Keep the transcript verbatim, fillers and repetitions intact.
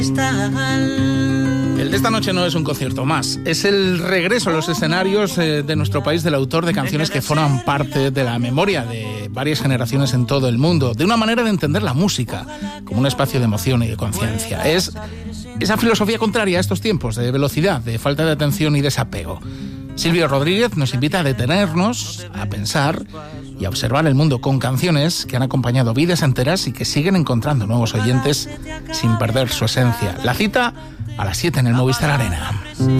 El de esta noche no es un concierto más, es el regreso a los escenarios eh, de nuestro país del autor de canciones que forman parte de la memoria de varias generaciones en todo el mundo, de una manera de entender la música como un espacio de emoción y de conciencia. Es esa filosofía contraria a estos tiempos de velocidad, de falta de atención y desapego. Silvio Rodríguez nos invita a detenernos, a pensar y a observar el mundo con canciones que han acompañado vidas enteras y que siguen encontrando nuevos oyentes sin perder su esencia. La cita a las siete en el Movistar Arena.